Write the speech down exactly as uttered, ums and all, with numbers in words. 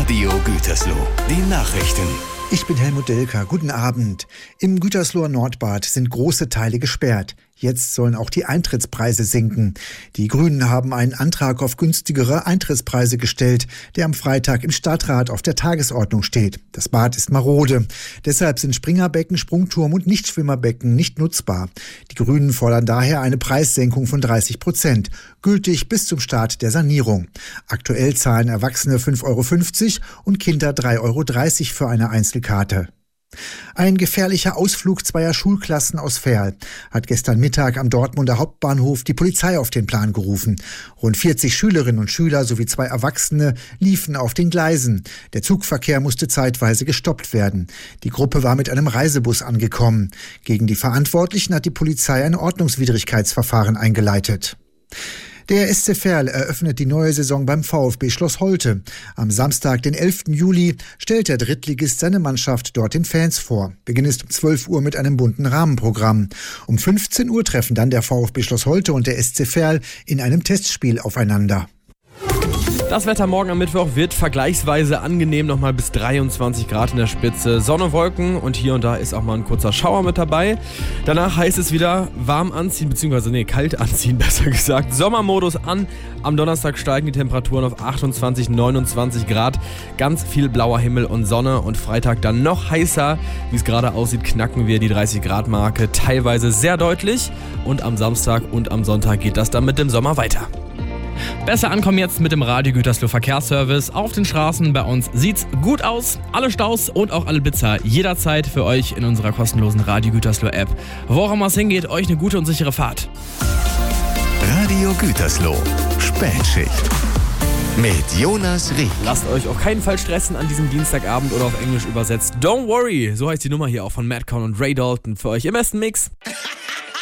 Radio Gütersloh, die Nachrichten. Ich bin Helmut Delker. Guten Abend. Im Gütersloher Nordbad sind große Teile gesperrt. Jetzt sollen auch die Eintrittspreise sinken. Die Grünen haben einen Antrag auf günstigere Eintrittspreise gestellt, der am Freitag im Stadtrat auf der Tagesordnung steht. Das Bad ist marode. Deshalb sind Springerbecken, Sprungturm und Nichtschwimmerbecken nicht nutzbar. Die Grünen fordern daher eine Preissenkung von dreißig Prozent, gültig bis zum Start der Sanierung. Aktuell zahlen Erwachsene fünf Euro fünfzig und Kinder drei Euro dreißig für eine Einzelkarte. Ein gefährlicher Ausflug zweier Schulklassen aus Verl hat gestern Mittag am Dortmunder Hauptbahnhof die Polizei auf den Plan gerufen. Rund vierzig Schülerinnen und Schüler sowie zwei Erwachsene liefen auf den Gleisen. Der Zugverkehr musste zeitweise gestoppt werden. Die Gruppe war mit einem Reisebus angekommen. Gegen die Verantwortlichen hat die Polizei ein Ordnungswidrigkeitsverfahren eingeleitet. Der S C Verl eröffnet die neue Saison beim VfB Schloss Holte. Am Samstag, den elften Juli, stellt der Drittligist seine Mannschaft dort den Fans vor. Beginn ist um zwölf Uhr mit einem bunten Rahmenprogramm. Um fünfzehn Uhr treffen dann der VfB Schloss Holte und der S C Verl in einem Testspiel aufeinander. Das Wetter morgen am Mittwoch wird vergleichsweise angenehm, nochmal bis dreiundzwanzig Grad in der Spitze. Sonne, Wolken und hier und da ist auch mal ein kurzer Schauer mit dabei. Danach heißt es wieder warm anziehen, beziehungsweise nee, kalt anziehen, besser gesagt. Sommermodus an. Am Donnerstag steigen die Temperaturen auf achtundzwanzig, neunundzwanzig Grad. Ganz viel blauer Himmel und Sonne und Freitag dann noch heißer. Wie es gerade aussieht, knacken wir die dreißig Grad Marke teilweise sehr deutlich. Und am Samstag und am Sonntag geht das dann mit dem Sommer weiter. Besser ankommen jetzt mit dem Radio Gütersloh Verkehrsservice. Auf den Straßen bei uns sieht's gut aus. Alle Staus und auch alle Blitzer jederzeit für euch in unserer kostenlosen Radio Gütersloh App. Wo auch immer es hingeht, euch eine gute und sichere Fahrt. Radio Gütersloh, Spätschicht. Mit Jonas Rieck. Lasst euch auf keinen Fall stressen an diesem Dienstagabend oder auf Englisch übersetzt. Don't worry, so heißt die Nummer hier auch von Madcon und Ray Dalton für euch im besten Mix.